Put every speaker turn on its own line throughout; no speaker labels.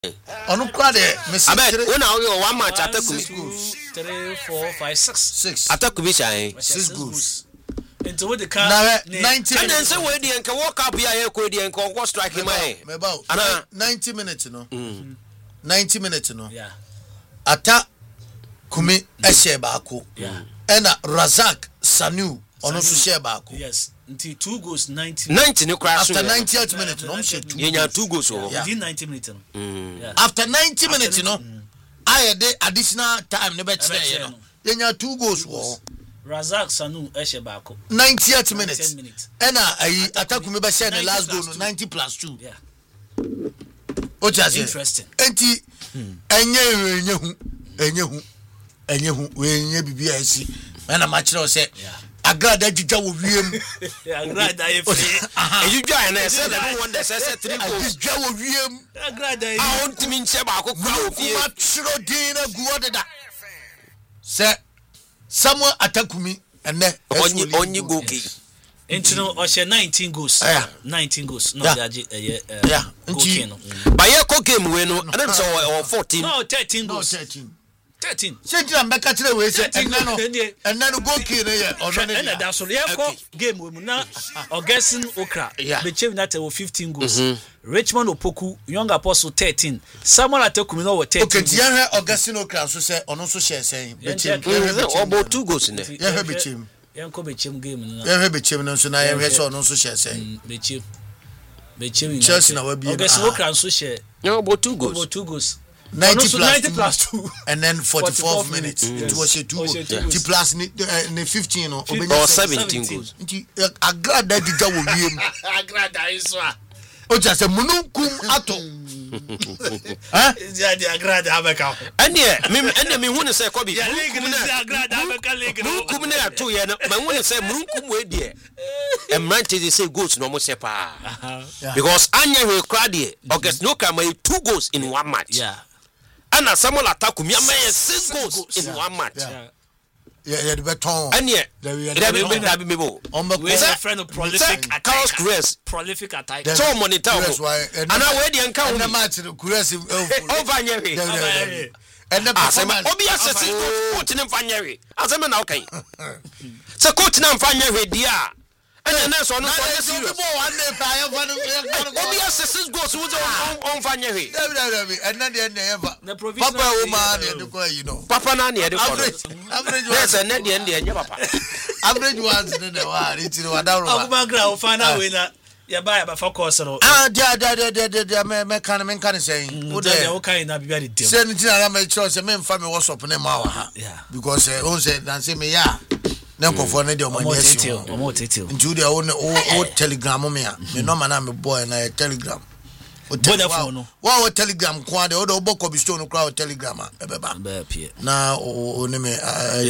Onu kwa de Messi.
Abe, when are you 1 match Atakumi?
3, 4, 5, 6.
Atakumi shine.
6 goals.
Into what the car
90
and then say we dey enka walk up here ko dey enka go strike him eh.
Meba.
Ana
90 minutes no. 90 minutes no.
Yeah.
Ata kumi ehye baako.
Yeah.
Ena Razak Sanu ono so share baako.
Yes. Until 2 goals 90.
90 no crash.
After 90th minute no share 2.
Yenya 2 goals o.
Within 90 minutes. Yeah.
After 90 minutes no. I dey additional time ne be chere no. Yenya 2 goals wo.
Razak Sanu eshe baako.
90th minute. Ena ayi Atakumi be share the last goal no 90 plus 2.
Yeah.
Interesting. Enti enye hu we nye bibia esi. Na ma kire o se agrada jija wo wiem.
Agrada efi.
Ejujwa na say the one that says 3 goals.
Jija wo wiem.
Agrada efi.
I want me nche ba ko kwa ofie.
Ma chiro din na guo deda. Se Samuel Atakumi ene
onyi go ki.
Entino oshe 19 goals. 19 goals. No jaji
yeah.
Nti
ba ye ko game we no and so 14.
No 13 goals. 13.
Sentira mbeka kire we se ene no go ki ne ye ono ne.
Ena da so ye ko game we mu na Augustine Okra Bechem United 15 goals. Richmond Opoku Young Apostle 13. Samuel Atakumi no 13.
Okay, tiye Augustine Okra so se ono so share sen Bechem.
About 2 goals in there.
Ye Bechem.
Yanko Bechem game na.
Ye Bechem no so na ye so ono so share sen.
Bechem
Chelsea na we be.
Augustine Okra so share.
No about 2 goals.
About 2 goals.
90
plus 2
and then 44 minutes. It was a 2 goals. Plus 15
or 17 goals.
Agrada dija wo wiem.
Agrada iswa.
O ja se mununkum ato.
Ya di agrada abeka.
Ene me hu ne say Kobi.
Ya league ni agrada abeka league.
Mununkum ne ato ye no. Me hu ne say mununkum we die. Emrante dey say goals no mo say pa. Because anya we crowd here. August no come 2 goals in 1 match.
Yeah.
And Samuel Atakumi am 6 goals in 1 match.
Yeah, the beton.
And yeah, that be mebo.
We are a friend of prolific
attack.
Prolific attack.
So monitor. And I wait the encounter.
And the match the Kuresi
over here.
And the performance.
Obi assassin coach in Fanyeri. As a man okay. So coach na Fanyeri dia. And then so no so serious. Obi assassin goes on Fanyeri.
And then the ever.
The provision.
Papa woman you know.
Papa na near the
average
yes and then the end papa.
Average ones in the war it's no adaru.
Ogumagra final winner. Ya buy ba focus ro.
Me can say.
Wo dey o kan na bibia dey.
Say nti na me church me mfa me WhatsApp ne ma wa ha. Because on say dan say me ya. Na nkofo ne dey o manya si.
Omo titil.
Nti dey o telegram me a. Me no na me boy na telegram.
Vodafone.
Wa telegram kwa de o do boko bi stone kwa o telegram e beba. Na o ne me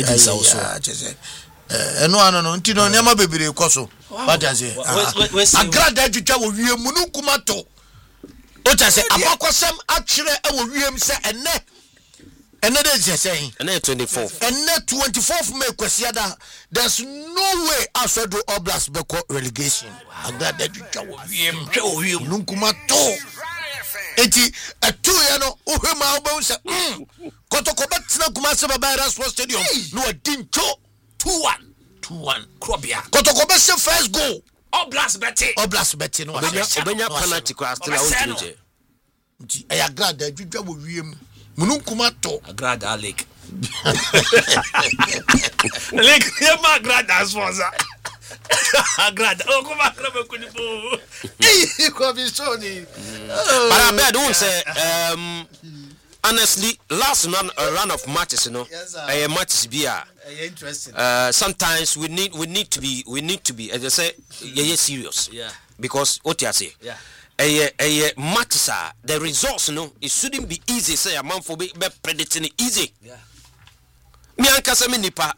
eno ano no nti no nyama bebere koso what I say agrada dwetwa wo wiem munukuma to o ta say abakosem akire e wo wiem se ene de say
ene 24th
ene 24th May kwesiada there's no way asodo oblast beko relegation agrada dwetwa wo wiem munukuma to enti atu ye no ohema obo se kotoko betina kuma se baba Sports Stadium no adincho 2-1 Krobia Kotoko best first goal Oblast Betty no
obenya penalty kwa still out nje
nti e agrada dwudwa wo wiem mununkuma to
agrada lake lake ye ma agrada sponsor agrada o kuma krebe kunipo
ko bi so ni
but I bet don't say honestly last run of matches matches be
interesting
sometimes we need to be as I say serious because what you say matches the results it shouldn't be easy say a man for be predicting it easy me ankasa me nipa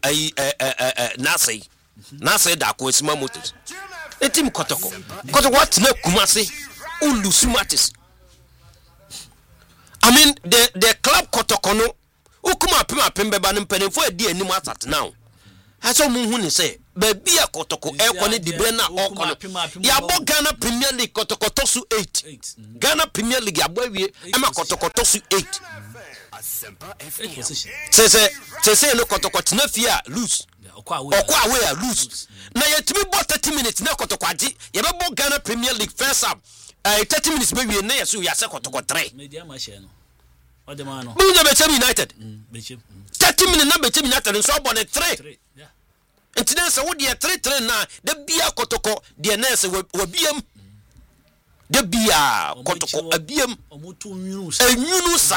nasay da ko esima motors team kotoko what na kumase ulusu matches I mean the club kotokono ukuma apem beba no mpanefo adi anim asat now. Haso mu hu ni say baby a kotoko ekone dibre na okono ya bo Ghana Premier League kotoko su 8 Ghana Premier League ya bo wie e ma kotoko su 8 se no kotoko tena fia lose okwa away lose na yetimi bo 30 minutes na kotoko agi ye be bo Ghana Premier League first half 30 minutes be wie na yeso ya se kotoko 3
media ma she no odemano
Bunja Bechem United 30 minutes na Bechem United so bo ne 3 Ntine se wo de 3-3 na de bia kotoko de na se wo biam de bia kotoko abiam
omoto nwunu
sa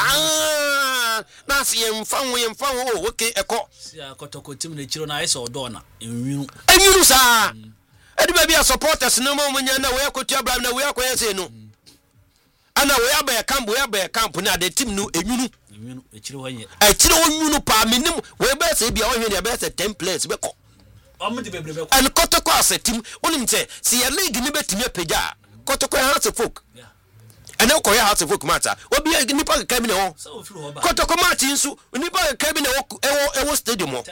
na se yemfa wo okay eko
sia kotoko tim na chiro na ese odo na nwunu
sa edi ba bia supporters no mo nya na we akotu abram na we akoye se no ana we aba camp na the team no enwunu
chiro hanye
nwunu pa minim we be se bia wo hwe ne be se 10 players be ko and kotoko as a team onim say see a league ni betimi apagya kotoko Hearts of Folk and now koya Hearts of Folk matter obi nipa ka bi ne ho kotoko match nso nipa ka bi ne ewo stadium ho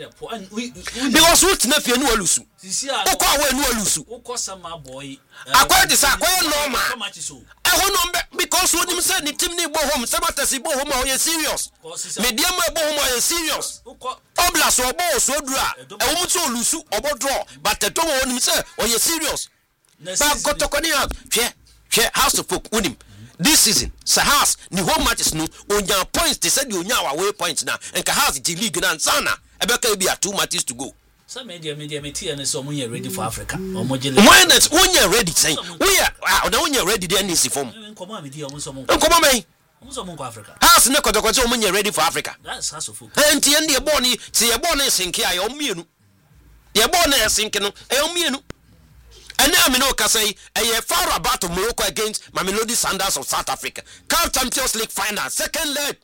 because what na fie no alusu okọ awe no alusu
ukosama boy
akwa de sa akwa normal eho no because onim say ni team ni bo home sabatasi bo home o ye serious media ma bo home o ye serious Oblas obo so dura e wo mutso olusu obo draw but the don onim say o ye serious ba kotoko ni hwe House of Folk unim this season Sahas ni home matches no onya points they said onya away points na enka House the league na nsana ebeka bi 2 matches to go
some media metia and so when ready for Africa
when that when you ready say we are now when you ready there NC form
come media on some Africa
House ne kotoko so when you ready for Africa
that's House of Folk
enti ende eboni ti eboni sinke ayo mienu ye born sinke no e mienu ene amino kasai e far about Morocco against Mamelodi Sundowns of South Africa CAF Champions League final second leg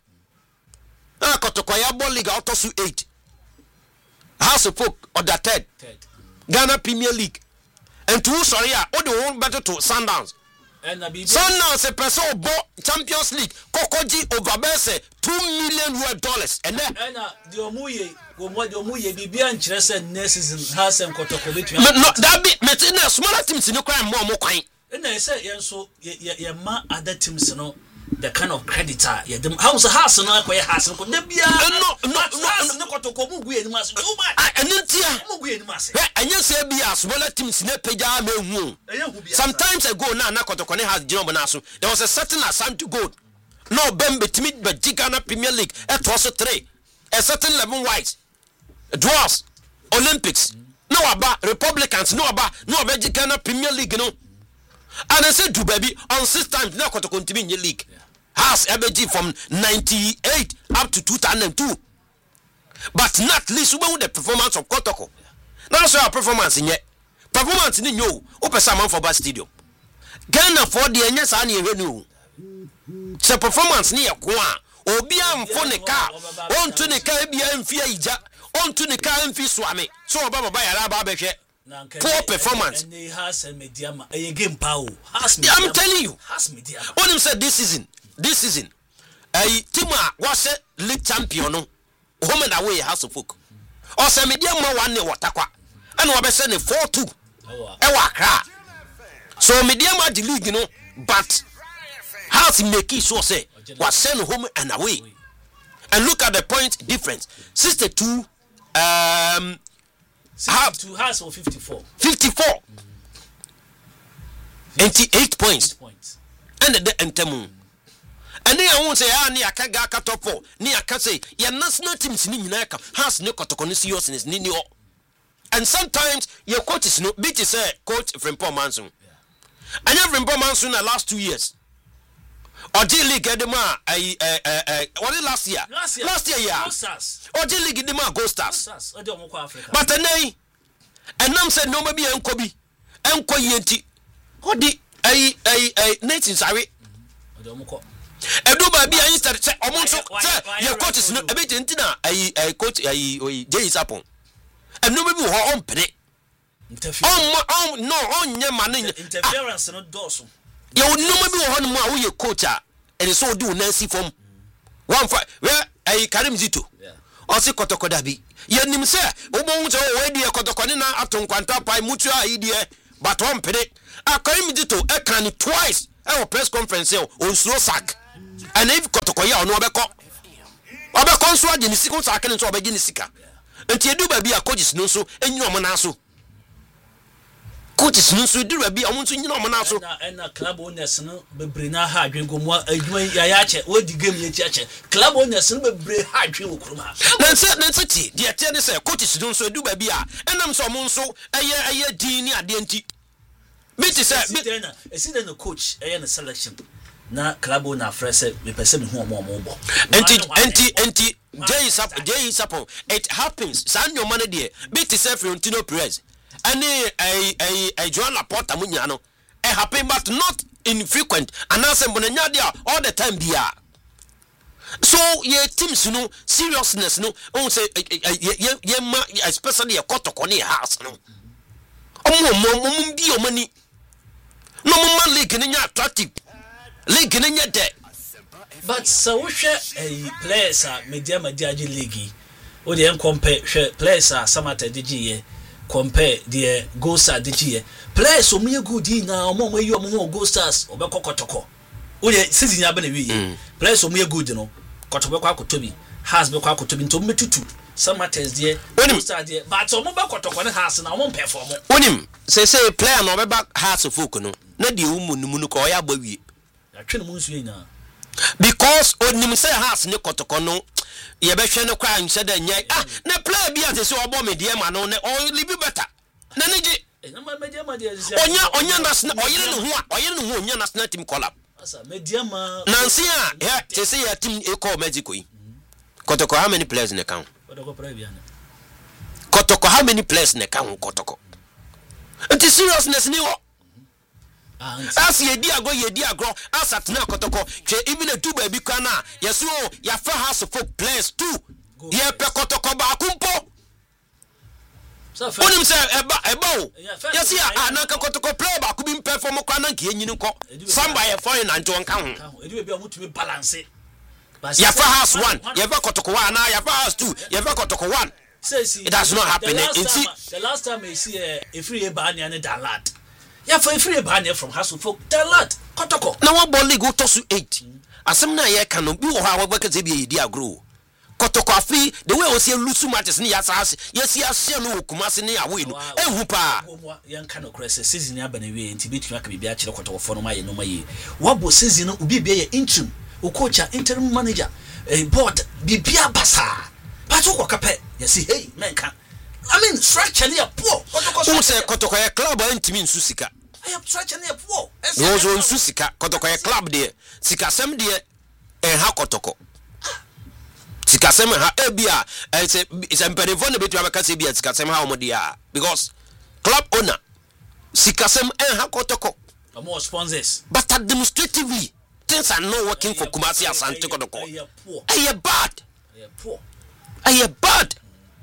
kotoko ya ball league out to 8 House of Folk or the third Ghana Premier League and two sorry o the one better to Sundowns Sundowns a person bo Champions League kokoji over bese $2 million and then
the omuye bibia nkyere se next season has en kotoko between
no that be metina smaller teams no kwan mo kwan
na say yenso ye ma other teams no the kind of creditor ye dem how has no akoye has no da bia no kotoko mugu ye nimas too much
enentia
mugu ye nimas
enye se bia smaller teams na peja mehu sometimes ago na kotoko ne has jino na so there was a certain assumption to go no bembe timid but Ghana Premier League it was 3 a certain level wise Dwarfs Olympics no aba Republicans no aba Ghana Premier League no and I said to baby on 6 times na kotoko continue in league has ABG from 98 up to 2002 but not least with the performance of kotoko now so our performance in ni nyo opesa man for bad stadium Ghana for the enya sa na ehwenu se performance ni yakwa obi amfo ne ka onto ne ka bia mfia ija onto ne ka mfi swame so baba ya ba behwe poor performance
and he has a medium a game power
I'm telling you
has medium
when him said this season team was league champion no home and away House of Folk or say medium one ne watakwa and we be say 4-2 e wa kra so medium the league you know but House make it sure say was sent home and away and look at the point difference 62
House or 54
88 points and the entemu and they won't say ni akaga ka top 4 ni akase your national teams ni nyina ka House ne kotoko ni seriousness ni ni and sometimes your coach is no bit say coach Frimpong Manson and Frimpong Manson the last 2 years Oji League edema what last year yeah Oji League edema Gold Stars but then and nam said no maybe enkobi enko yenti odi natin sare edo ba bia instead say omonso say your coaches no ebe ntina coach Jay Sapon and no maybe ho on pede on nye man
interference no doso
you no maybe ho no a wo ye coach a and so do Nancy from 1-5 where Karim Zito ɔsi kɔtɔkɔ dabi yɛnim sɛ wobɔhu sɛ wɔwɔ adi kɔtɔkɔ ne na ato nkwanta pae mutu a yideɛ but ɔmpere Karim Dito ɛka ne twice ɛwɔ press conference ɔnsuro sack ɛna if kɔtɔkɔ yɛ ɔno ɔbɛkɔ nso agye ne sika nso aka ne nso ɔbɛgye ne sika nti edu baabi a coaches no nso enyina ɔmo na so coaches no nso edu baabi a ɔmo nso nyina ɔmo na so
ɛna club owners no bebre na ha adwenkomu adwuma yaya akyɛ wodi game yɛ akyɛ club owners no bebre ha adwen wɔ kurom ha
nanse ti de ɛte ne sɛ coaches no nso edu baabi a ɛnam sɛ ɔmo nso ɛyɛ din ne adeɛ nti biti sɛ
esi na coach ɛyɛ ne selection na club owner fresh me person hu omo bo
enti Jay Sapo it happens san your money there biti sɛ Fiorentino Perez ɛne a Joan Laporta munya no it happen but not infrequent and now say bonanya there all the time bia so your teams no seriousness no on say ye especially a kotoko ne house no omo bi omani no mo league ne nya attractive league ne nya de
but so we share a players media league o dey compare players samata dg compare the goal star dg players o me good na omo yi omo goal stars obekokotoko o dey season ya be na wi players o me good no kotoko akotobi has be akotobi nto metutu samata dey goal star dey but omo be kotoko ne has na omo perform
onim say player no be back has folk no na de umu no ko ya gbawie
atwe no nsu yin na
because onim say has ne kotoko no ye be hwe ne kwa nse da nya na player bi ate se obo media ma no ne o live better na neji
na media ma dey
onya national oyire ne ho onya national team collab
asa media ma
nansi a te say ya team e call Mexico yi kotoko how many players ne kan kotoko how many players ne kan kotoko anti seriousness ni wo as ye di agro as at na kotoko twe even a two baby kana yeso ya fa house for players too ye pe kotoko ba kumpo onim se eba o yes ya na kotoko play ba ku bi perform kwa na nke enyini nko samba ye for na njo nka ho
edi be amutumi balance
ya fa house 1 ye fa kotoko 1 na ya fa house 2 ye fa kotoko 1 it does not happen
the last time I see a free ban and Dalat. Yeah, for a free ban from Hassel folk Dalat. Kotoko.
Now one ball league go to 8. Asem na ye can be how work as be idea grow. Kotoko afi the way we see lusu matches ni asase. Yes ya se no kumase ni awe no. Ehu pa.
Yan kan okrese season ya bana we nti betumi aka bibia kire kotoko fo no maye no maye. Wabo season no obi bia ye interim. O coach interim manager. Board bibia basa. But who kapɛ yesi hey men can I mean structure near poor
who say kotoko ya club antimi nsu sika
I am structure near poor
no zo nsu sika kotoko ya club de sika sem de ha kotoko sika sem ha ebia it's imperative na betu abaka se bia sika sem ha omode ya because club owner sika sem ha kotoko
more sponsors
but administratively things are not working for Kumasi Asante Kotoko are bad
poor
I bad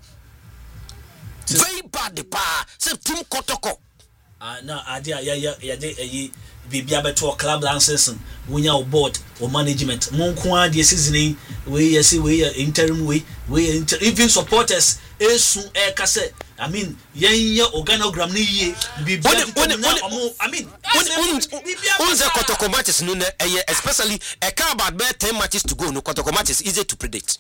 very bad the pa say team kotoko
na adia ya de bibia beto club license wonya board or management monko ade season we interim we even supporters esu e kase I mean yenye organogram ni ye bibia I mean
unze kotoko matches no especially a car about 10 matches to go no kotoko matches easy to predict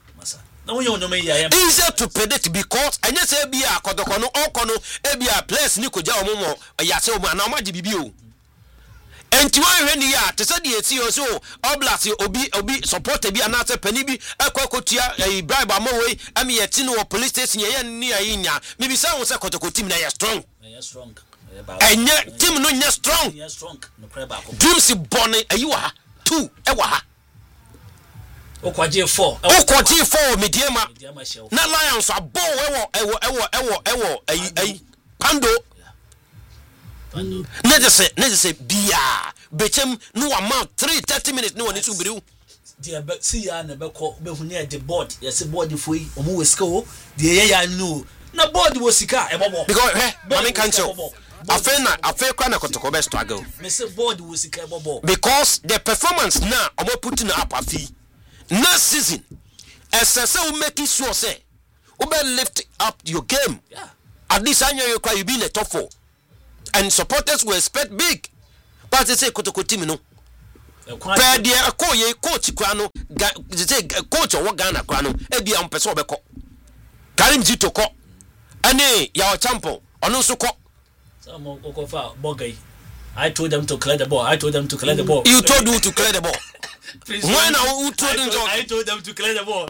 easy to predict because I just say be a kotokono okono e a place ni koja omomo ya se omo na omaji bibi o enti wan hwe ni ya te se de eti o so oblast obi support bi anase pani bi akwakotua bribe amowei ami yeti no police station ye ni ayinya me bi say won se kotoko team na ya strong enye team no nya strong dreams born ayi wa ha 2 e wa ha
Okwaje 4
mediama na Lions abo ewo pando ne se bia bechem no amount 30 minutes no woni subiriu
dia see ya na beko behu ne the board yes board for yi omo wesika o dia ya no na board wo sika e bobo
because mami cancel afen kwa na kotoko be struggle
me say board wo sika e bobo
because the performance now omo putting up afi next season ɛsɛ sɛ wo make sure sɛ wo be lift up your game.
Yeah.
At least I know you be in the top 4 and supporters will expect big. But they say Kotoko team no. Per dia akoye coach kwano say coach o Ghana kwano e bia on person obeko. Karim Zito ko. Ane ya champion ono so ko.
Some okofa bogay. I told them to clear the ball. You
told who to clear the ball. When who told them
I told them to clear the ball.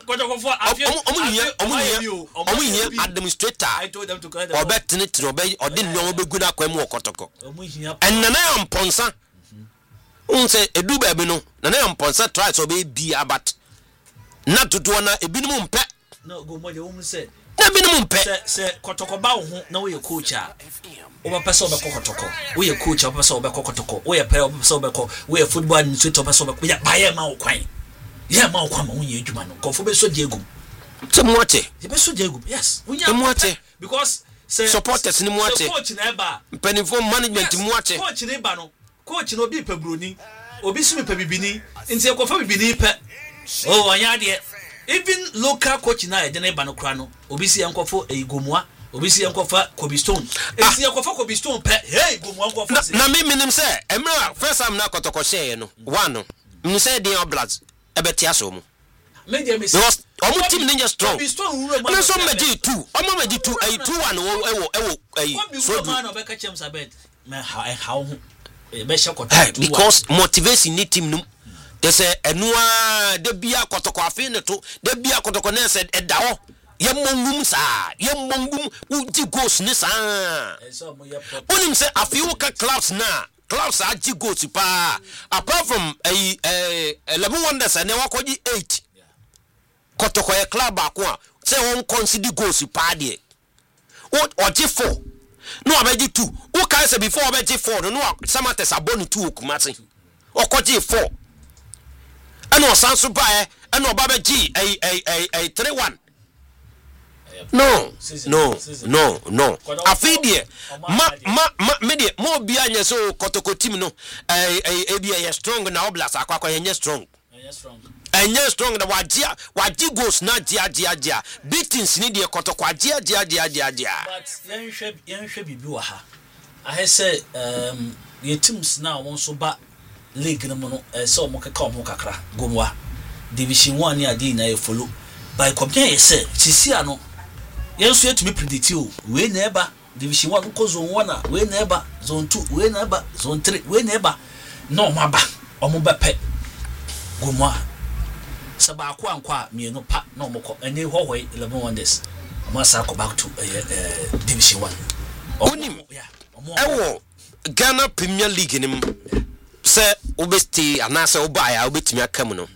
Administrator.
I told them to clear the ball.
Or didn't know be good at Kotoko. And Nana Ponsa. Say a do baby no. Nana Ponsa tries to be but not to do a minimum pet.
No, go what the woman said.
Minimum pet.
Say Kotoko Bao, no way, coach. Over person over Kotoko. We a coach of person over Kotoko. We a pair of person over. We a football and sweet of person. We are by a mouth quine. Yeah, mouth come on you, man. Go for so Diego.
Some water.
The best so Diego. Yes, we
are water
because
supporters in water.
Coach in Eba.
Penny for management in water.
Coach in Ebano. Coach no be Pebruni. Obisumi Pebini. In the Kofa Bini pe. Oh, I had it. Even local coach na Eden Ebano Crano. Obisi and Kofo a Gomwa. Obisi yankofa Kobe Stone. Esi yankofa Kobe Stone pe. Hey, go mo yankofa.
Na me nim say, emra first time na kotoko share no. One. Me say dey Oblast. Ebeti aso mu.
Me dey me say.
Because omo team ninja strong.
Kobe Stone wuro
man. Na so meji 2. Omo meji 2 2-1 ewo
so man obeka chem sabed. Me how be shakota.
Because motivation ni team no. They say enua de bia kotoko afi ne to. De bia kotoko na said edawo. Yemmongum sa yemmongum uji goals ni sa onim say afiu ka clubs are ji goals pa apart from level wonders and wakoji 8 Kotoko e club ako a say won consider goals pa de oji 4 no abeji 2 who can say before abeji 4 no samates abonu 2 okumase okoji 4 and o sanso ba and o babeji 3-1 No. Afidie. Media mo bia nye so Kotoko team no. Ebia strong na Oblast akwa ye strong. Enye strong na waji goals na dia. Beatings ni de Kotoko dia.
But yen hwe bibi wa ha. I say ye teams now won so ba league no no so mo keka mo kakra gomwa. Division 1 ni adi na e follow. By compare say sisia no yes, yet to be predicted. We never division 1 ko zone 1 we never zone 2 we never zone 3 we never no maba omo bepe gomwa saba kwa nkwa mienu pa no moko eni hohoi 11 wonders amasa go back to division 1
onim ewo Ghana Premier League nim se obesti anase obaya obetimi akam no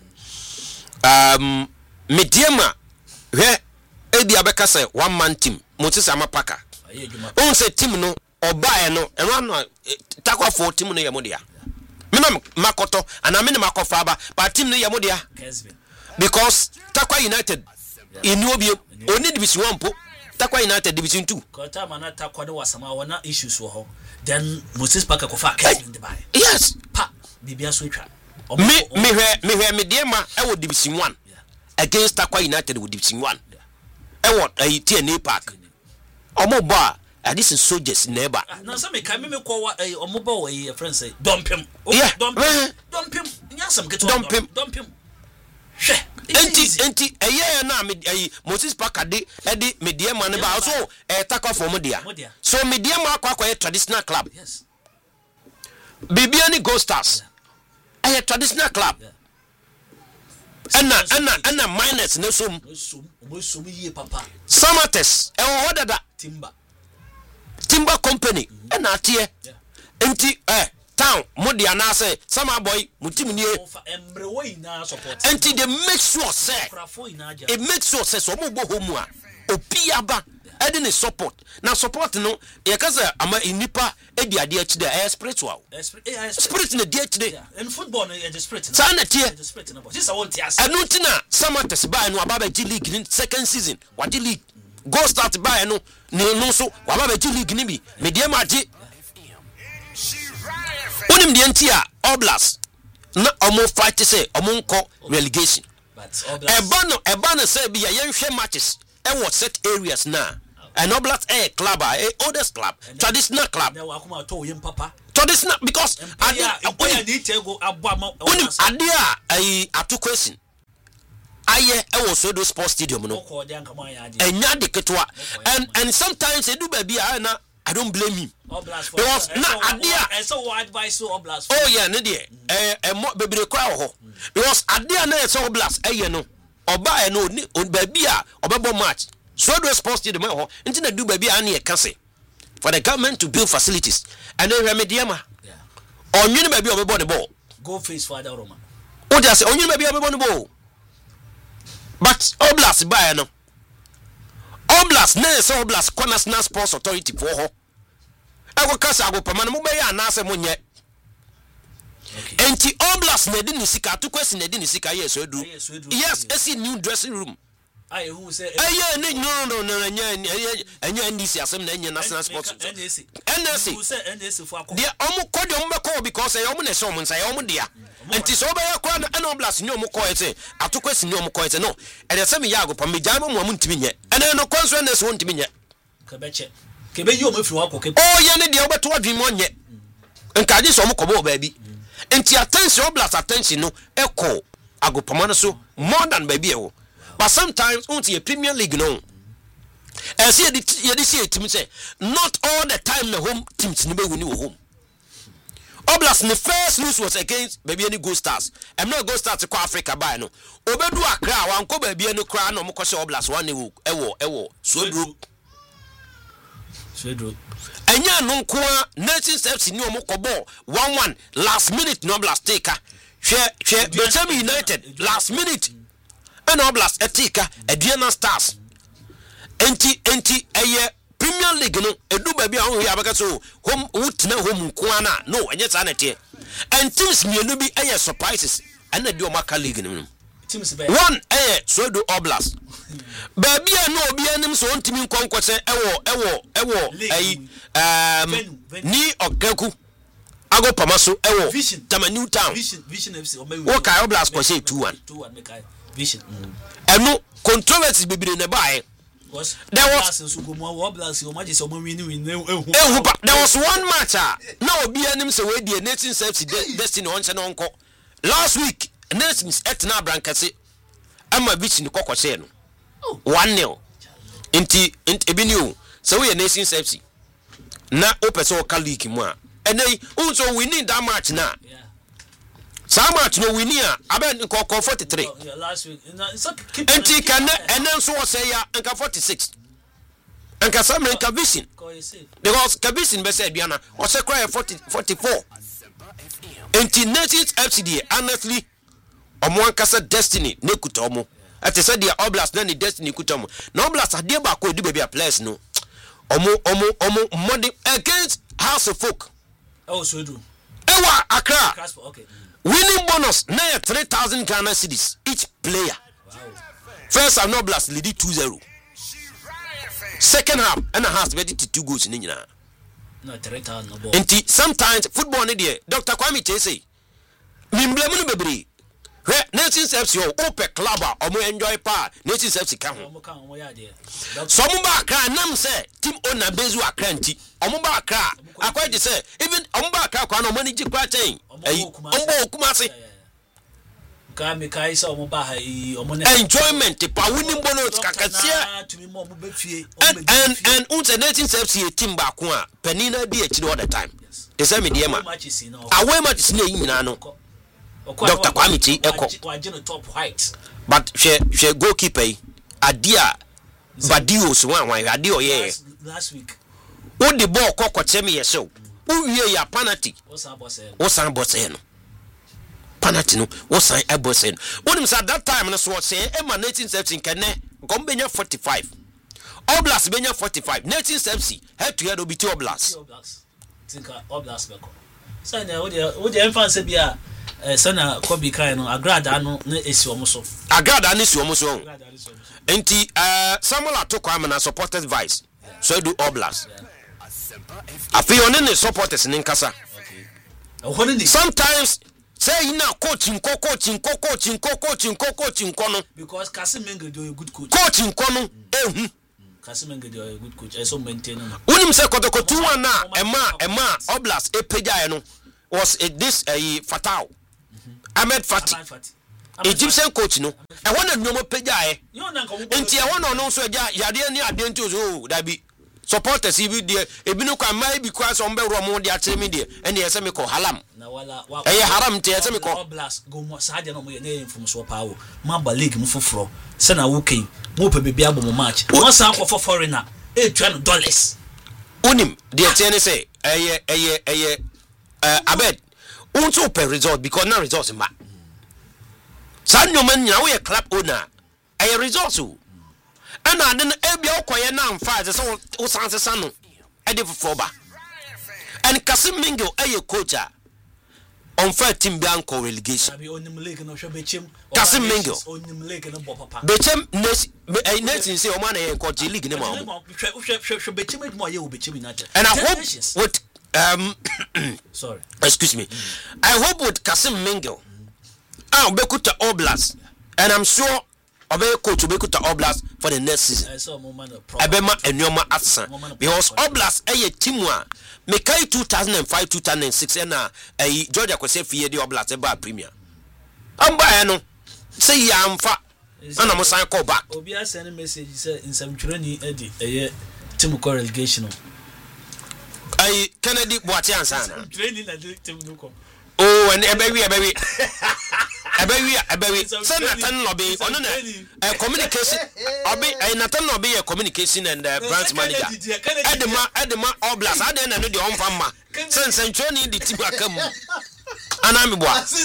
mediama he ebi abeka say one man team Moses Amapaka on say team no obae no eno no takwa for team no yemodia me makoto and me makofa ba but team no yemodia because Takwa United inu obi oni division 1 po Takwa United division 2
kota mana Takwa de wasama wana issues wo ho then Moses Paka kofa Kesvin de bae
yes
pa bibia so twa
me mediama e wo division 1 against Takwa United with division 1 what a TNA park. Omoba, this is soldiers neighbor.
Now, some can me call a omoba a friend say, dump him.
Yeah,
dump him. Yes, I'm getting dump him.
Enti a year now, Moses Pakadi, Eddie, Media Manaba, also a tackle for Media. So, Media Mark, a traditional club.
Yes.
Bibiani Ghost Stars, a traditional club. Anna minus no sum
ye papa
Samates what that timber company and atie enti town modi anase sama boy mutim nie enti they make sure say it makes sure say so mo bo homu a opiaba edi ne support na support no ye kaza ama inipa edi ade achi da spiritual spirit na di achi de
in football no the spirit
sa na tie
the spirit no this I want to ask
anu tina Samates ba no ababa G League in second season what the league go start by no so ababa G League ni bi media ma ji onim de antia Oblast na omo fight say omo nko relegation Ebano say be a young matches and what set areas now. And Oblast a club, a oldest club, traditional club. Traditional because Adia a two question. I also do sports stadium no. And sometimes they do baby I don't blame him. Because now Adia
so advice to Oblast.
Oh yeah, no dear. Baby the crowd because Adia na so Oblast no. Oba no baby obebo match. So do sports stadium ho nti na do baby an e kase for the government to build facilities and then remediama. Yeah. Onwini baby obebo the ball.
Go face for the Roma.
O just say onwini baby obebo the ball. But Oblast buy no. Oblast na so Oblast National Sports Authority for ho. I go kasa go pama mo be ya na ase monye. Enti Oblast na di ni sika to kwesi na di ni sika yes so do. Yes, esi new dressing room.
I who say
no anya NDC asem na anya National Sports NDC
who say NDC for akọ
dia omo kodi omo be call because omo na so omo nsa omo dia enti so be ya kwa na Oblast ni omo call ete atokwesi ni omo call ete no e de se me ya go pa me ja mo ntimi nye ene no konso na so ntimi nye
kebe yi omo firi akọ kebe
oh ye ne dia obeto adwin mo nye nka je so omo kobo baabi enti attention Oblast attention no eko agopama no so more than baabi e wo. But sometimes until a Premier League no. And see you see a team say not all the time the home teams never win home. Oblast the first news was against baby any Gold Stars. I'm not Gold Stars to Africa by no. Obedu Accra wan ko baby any cry no mo ko say Oblast one ewo so
do.
Enya no ko Nations FC ni omo ko ball 1-1 last minute no Oblast take hwe Bechem United last minute. And Oblast etika Aduana Stars enti Premier League no edu baby ahụ ya baka so home wutina home nkoana no enye sa na tie and teams mienu bi eye surprises and the Omaka League no
teams be
one so do Oblast baby no obi anim so ntimi nkonkose ewo ni Okaku ago pamaso ewo Tama New Town
Vision FC
okay Oblast ko say 2-1
make Vision.
And no controversy be in the buy. There was one match. Now be an say we the Nations FC Destiny on Uncle. Last week, Nations Etna Brancasi. I'm a bitch in the Coco 1-0. Inti Ebinu. So we are Nations FC. Na open so Kaliki moi. And they also we need that match now. Some match no we near aben ko 43
last week
enti can and then so say ya nka 46 nka some nka Vision because Vision be say biana o say cry 44 enti Nations FCD honestly omo ankasa Destiny ne kuta omo ati say dia Oblast na ni Destiny kuta omo na Oblast ade ba ko edu baby a players no omo money against House of Folk
so do
ewa Accra
okay.
Winning bonus now 3,000 Ghana cedis each player. Wow. First half Oblast lead 2-0. Second half and a half ready to 2 goals in India.
No 3,000 no ball.
And sometimes football need there. Dr. Kwame say, "Mimblemu bebre. Nations FC open club or mo enjoy pa. Nations FC come. Some ba Accra nam say team owner Bezu Accra nti. Omo ba Accra. Akwa dey say even omo ba Accra kwa no money jikwa chain. Ombo Kumasi.
Kami kaisa omo ba hai omo
enjoyment pa winning bonus kakasia. And unse Nations FC team ba ko a penina di echi all the time. They say me dey ma. Away match na yi mina no. Dr. Kwame Eko. But she goalkeeper Adia Badio so one Adio ye.
Last week.
What the ball kokko me yeso. Who ye ya penalty? What's an boss no? Penalty no. What's an boss no? What him said that time na so say emanating 17 kene gombenya 45. Oblast benya 45. 1970 head to head obi to Oblast.
Tinka Oblast beko. So na wo de emfa bia sana Kobe kai no agrada no na esi omo so
agrada na esi omo so enti Samuel Atoko am na supporters vice so do Oblast afi one ne supporters ne nkasa sometimes say na coaching no
because Kasimengo do a good coach.
Coaching no
Kasimengo do a good coach. I so maintain him.
Unim say Kotokotu na Emma Oblast epeja no was this Fatal. Ahmed Fati. Egyptian coach no. E wona no peja e. Enti e wona no so eja yade ni ade nti o da bi. Supporters ibi de ebinu kwa mai bi kwa so mbe romo de atere mi de ene yese me ko halam
na wala
haram te yese me ko
Oblast go mo saade no mo ye na mfum so pa wo mamba league mu foforo se na wo kai mo pe bibia bo mo match mo san ko for foreigner $20
unim de tene say abed unto per result because na result ma san no man nya we club owner result o ana den ebia okoye na amfa ze so wo sansesa no ede fofo ba and Kasimengo coach on fair team bianco relegation Kasimengo bechem nation say o man e ko league ne ma and I hope with
sorry
excuse me I hope with Kasimengo Bekuta Oblast and I'm sure Obey coach Bekuta Oblast for the next season. Abema Enyoma Atsan because Oblast team one Mekai 2005 2006 and Georgia Kwese Fie the Oblast eba premier. Amba no say ya amfa and I'm sign call back.
Obia send a message say in some training Eddie team relegation.
Kennedy Boatian sana.
Training na team no.
Oh, and baby. Send Nathan Lobby on a communication. Nathan Lobby a communication and branch manager. Edema Oblast. I didn't know the home farmer. Since Century the Tibacam. And I'm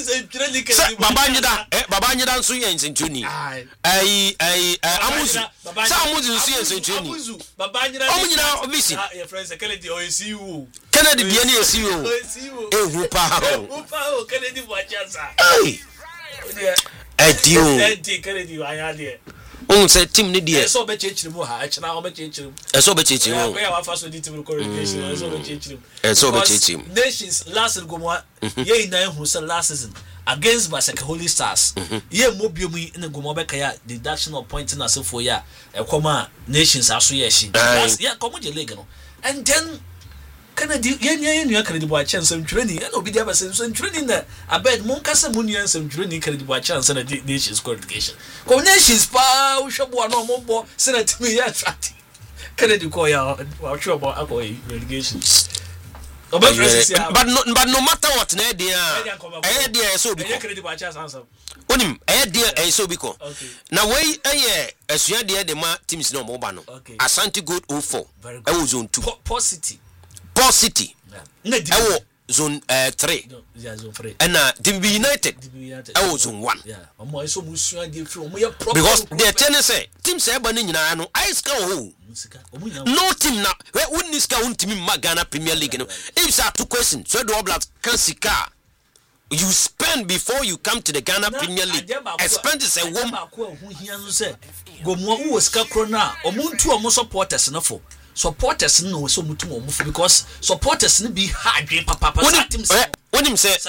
Babanyada Suya in Century. Amuzu. Samuzu Suya Century. Babanyada Obisi. Your friends, Kennedy OSU. Kennedy Biani SU.
Kennedy Wachaza. Kennedy Wayade.
Say team ni dia.
So be change mu ha, achina o be change mu.
So be change mu.
We have first team correlation, so be change mu.
So be change mu.
Nations last go mo ye na hu say last season against Basaka Holy Stars. Ye mo biom in go mo be kaya deduction of point na so for ya. E koma Nations aso ye shi. Yeah, come je league no. And then Kennedy yen Kennedy boy chance some training and obi dey some training na abed mon kasa mun yen some training Kennedy boy chance na Nations qualification ko Nations pa wo hwebo na mo bo senate me ya attract Kennedy ko ya wa hwebo akoy relegation
but no matter what na dia so bi
Kennedy boy chance answer
onim dia so bi ko na we asua dia de ma teams no mo ba no Asante Gold 04 e wo zone 2
Positive
Port City. Ewo zone 3.
Yeah, zone 3.
And DB United. Ewo zone 1.
Yeah. Omo eso musu ade free omo ye problem.
Because the tennis say team say ba ni nyina no ice ka ho. No team na we won this ka won team Ghana Premier League no. If say two questions, so the Oblast can sika. You spend before you come to the Ghana Premier League. Expenses a woman
hu hia no say go mo wo sika kro na omo ntu omo supporters no for. Supporters no so mutum omo because supporters no be hard papa teams
when him say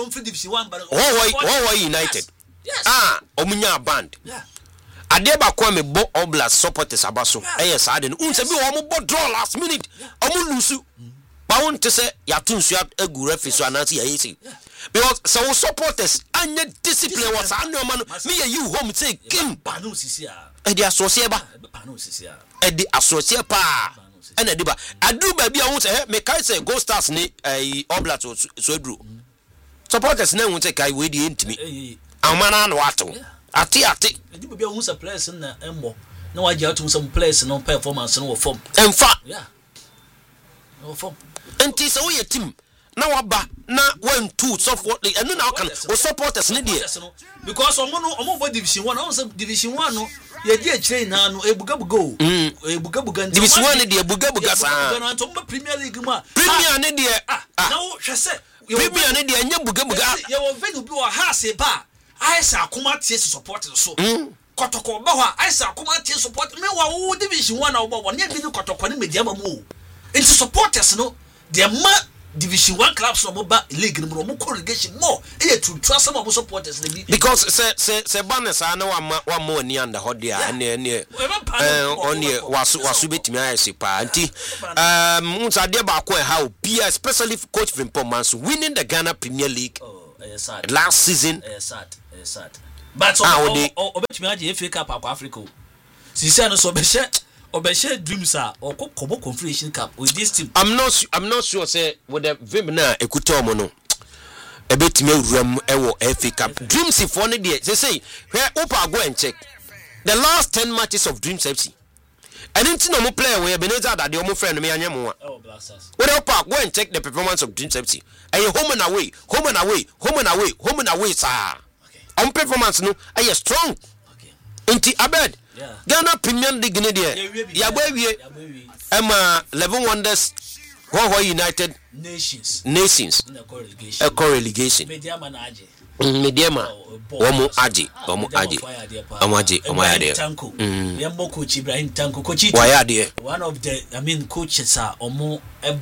who United omunya band adeba kwa me bo Oblast supporters abaso say be omo bo draw last minute omo lose ba won to say ya tunsu egu referee so anansi ya yesi because so supporters anya discipline was anoma no me you home say kim
ba no sisi a
e associate ba the associate pa and the adu ba bia won say me kai say Gold Stars ni Oblast so adru supporters na won say kai we di ntimi amana no ato ate
adu ba bia won say players na embo na waje atum some players no performance no form
emfa
yeah no form
enti so we team na waba na 1 2 support and now can o supporters ni dey
because omo bo division 1 omo say division 1 no ye dey train na no ebugabugo
division 1 dey ebugabuga sa
na to Premier League ma
Premier ni dey
na wo hwese
Premier ni dey anya bugabuga
ye wo venue bi wo ha se ba aisa akoma tie support so kotoko ba ho aisa akoma tie support me wa wo division 1 na wo bo ne bi ni kotoko ni media ma mu enti supporters no dey ma Division 1 clubs no ba league no mo corrugation more e to trust some of supporters
because say banner na wa mo ni under hot there ne on wasu betimi ayese pa nti unsa ba ko how be especially coach Frimpong winning the Ghana Premier League last season
sad but obetimi aje FA Cup akwa Africa sisi no so obeshe dreams are or Kobo Confederation Cup with this team.
I'm not sure say with the Vimna Ekutomo no. A bit me rum ewo FA Cup. Dreams if one day they say where Opa go and check the last 10 matches of Dreams FC. And into no more player where Beneza that the omo friend me anyamo.
Oh Black Stars.
Where Opa go and check the performance of Dreams FC. And home and away sir. Okay. On performance no are you strong?
Okay.
Inti abed.
Yeah.
Ghana Premier League ne there. Yabwe Emma 11 Wonders Ho United
Nations
in a correlation. Mediama Omo Aji
Tanko Yambo coach Ibrahim Tanko coach one of the coaches are Omo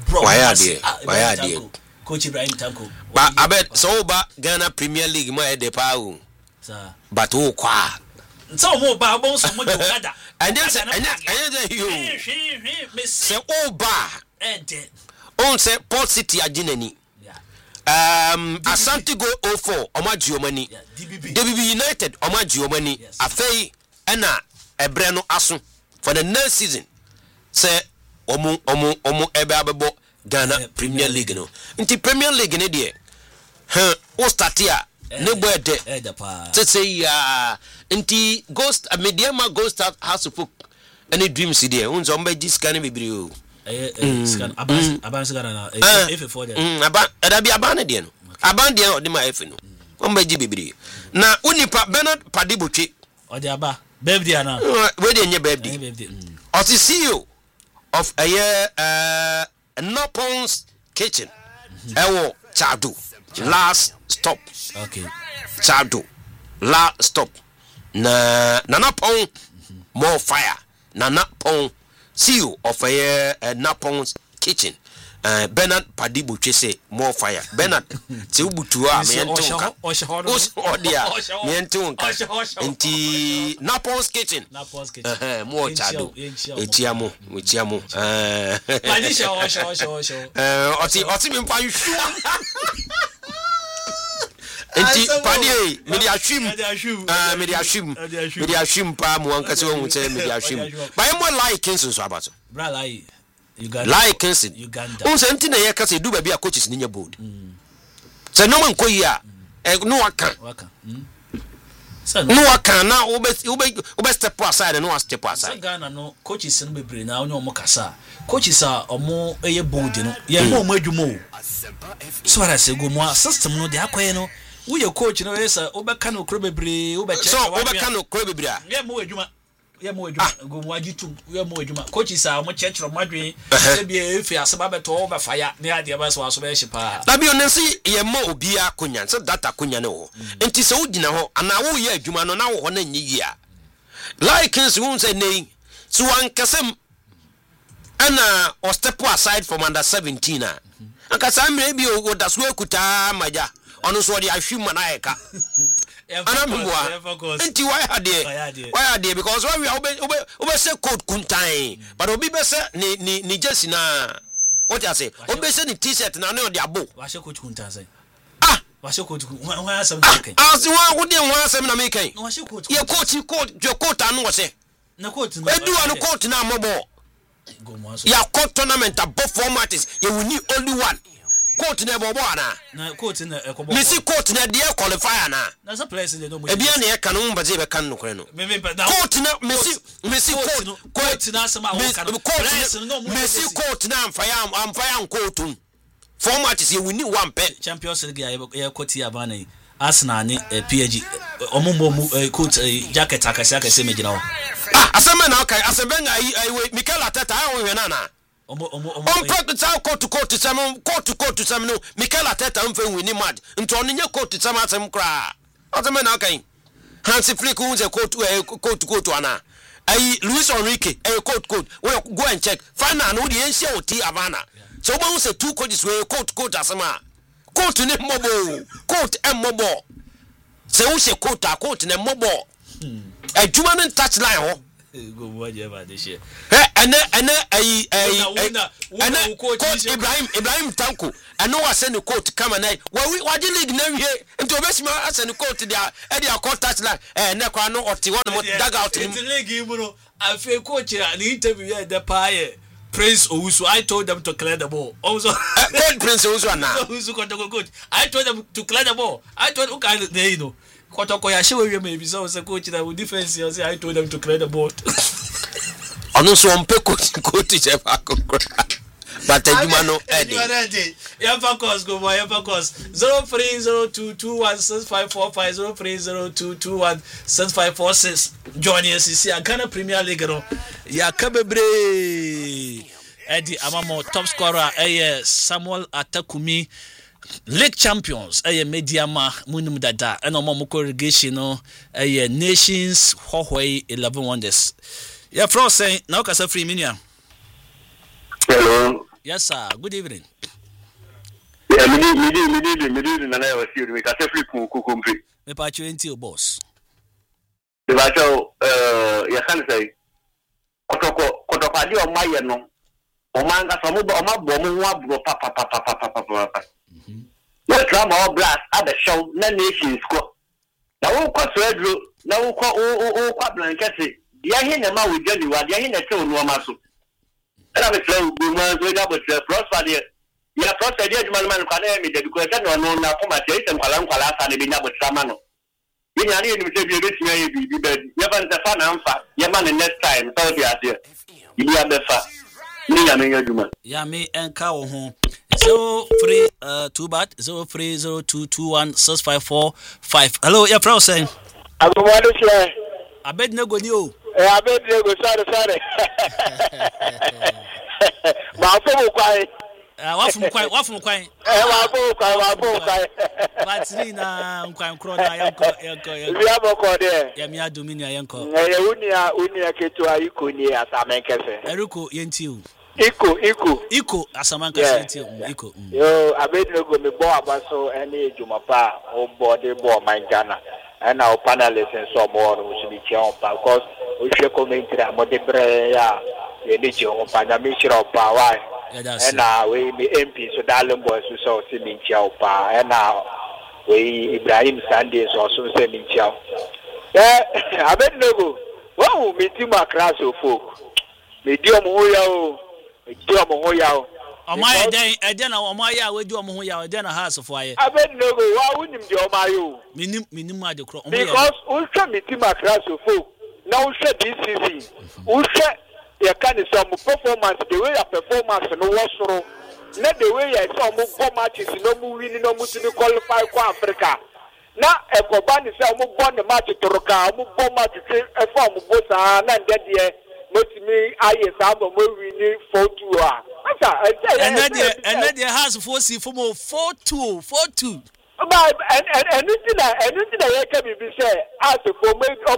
coach Ibrahim Tanko
but I bet so ba Ghana Premier League mo e de pa o but o kwa
so mo ba bon so mo jogada
and then you say o ba on say Port City aginani Asante Go 04 omaji omani DBB United omaji omani afei na ebre no aso for the next season say omo ebe abebo Ghana Premier League no nti Premier League ne de o start here ne boy de say ya nti ghost Mediama Ghost has to put any dreams there unzo mba ji scan bibiri o
scan aban scan na F4 there
adabi aban de no aban de o de ma F no mba ji bibiri na unipa Bernard Padibotwe
o de aba birthday na
we de nye birthday o ti CEO of a year Nopons Kitchen ewo Chadu last stop
okay
Chadu last stop na Napon more fire na Napon CEO of a year Napons Kitchen Bernard Padibotwe say more fire Bernard ti ubutu a me entonka odia me entonka nti Napons Kitchen more Chadu etiamo
manisha
oti me mpa enti padi media ashim pa mu ankase won say media ashim by mo like kinso so abato
bra like
Uganda on say enti na ye kase du ba bia coaches ni nya board say no man koyi a no waka no waka na ube step aside no step aside
Ghana no coaches no bebre na onye omo kasa coaches a omo eye board no ye mo adwumo so ara se go mo system no de akoye no we your coach no yesa obeka no kro bebre obeche
so obeka no kro bebre a
ye mo adwuma go mo agitu ye mo adwuma coaches a mo chechro madwe se bia efi aseba beto obefaya ne ade ba so aso be hyepa
na bi onensi ye mo obi akonya so data konya ne ho enti se ugina ho ana wo ye adwuma no na wo ho na nyi ya like nsi won say nei so ankasem ana o step aside from under 17 a ankasa mre bi o daso ekuta maja ono so de ahwim na eka ana mwa enti why ade because when we obe say code kuntan but obi be say ni jersey na what you say obe say ni t-shirt na no de abo
wa she coach kuntan say wa she coach
wa asem na kai as wa wo de wa asem na me kai
wa she coach
ye coach your coach anu wo say
na coach
na edu anu coach na mobo ya coach tournament above formats you will need only one court na bobo ana
na court na ekobo
misi court na de qualifier
na so place de no mo
ebia na ye kan mo baje be kan no kore no court na misi court
na sama wo kan
misi court na amfaya court format is you will need one pen
Champions League ya court ya bana Arsenal ni PSG omumbo court jacket akase mejina ho
asema na okay asebenga ai Mikel Arteta ai wo na on court to some no Mikel Arteta mfe win match nto on nya court some asem kra asema na okay Hansi Flick unze court ana ai Luis Enrique court we go and check final no the ensia oti Havana so when say two coaches we coat asema coat ne mobo coat and mobo say we say coat ne mobo adwuma no touchline ho
go watch ever this year
and coach Ibrahim Tanko and no was send the coat come and we league na here into obesima send the coat there e dey court touchline na kwa no oti one mo dag out
in the league you know I feel coach an interview here the pie Prince Owusu I told them to clear the ball also
Prince Owusu na
Owusu coach I told them to clear the ball I told okay they you know Kotoko ya show we maybe so coach that with defense you say I told them to clear the ball
ono so on pe coach je ba but adwuma no edi
ya focus go boy ya focus 0302216545 0302216546 join us see Ghana Premier League no ya kabebre edi amamo top scorer Samuel Atakumi League champions Mediama munum dada and omo corrugation no Nations Huawei 11 wonders yeah from saying now kasa free minia.
Hello.
Yes sir, good evening.
Yeah, me na na was here we ka say free ku complete.
Me pa 20 boss.
The bacho ya kan say kotoko adi o maye no. O manga so mo bo mo abro pa. No drama or blast at the show na Nations ko. Na wo ko so na wo ko o kwa blanketi. Ya hin na ma wo jani wa ya hin na te onu ma so. Era be flow go man so da be prosper there. Ya prosper there man kwa na me de ko ta no na ko ma te tem kwala sa ne bi na botrama no. Ye nya ne ni se bi be tia ye bi be. Ya ban ta fa na amfa. Ya man next time so be ade. Ibi abefa. Ni ya me yaduma.
Ya me enka wo ho. 0302216545. Hello, yeah, pro saying.
Agumadu sure.
Abed nego ni o.
Abed nego sorry. Ma fo kwai.
Wa fo kwai.
Wa fo kwai.
But ni na kwai kro na yanko.
We have ko there.
Ya mi adomini yanko.
Unia ketu ayiko ni asamenkese.
Eruko yenti o. Iko asamanka yenti iko.
Yo Abed nego me bo abaso ene ejumapa o body bo mangana. And our panelists and so more who be because we should commentary about the prayer, the nature of Panamisha of power. And now we MP so Darling boys who saw Simin Chow Pa, and now we Ibrahim Sundays or so sending Chow. I bet no go. Well, we team a class of folk. Medium Hoyao,
Omaya den na omaya we do omo ya den na house for aye.
Abed no go wa wunim de omayo.
Minim ma de kro.
Because we should meet him across the folk. Now we should this season. We should ya can some performance the way your performance no was so. Not the way I saw mo matches no mo win no mo to qualify for Africa. Na e ko ba ni say mo bon the match to roka mo bon match e form bo sa na ndede motimi aye sa mo win 4-2 ah.
And then the house for see for more 4-2.
But anything I can be say as for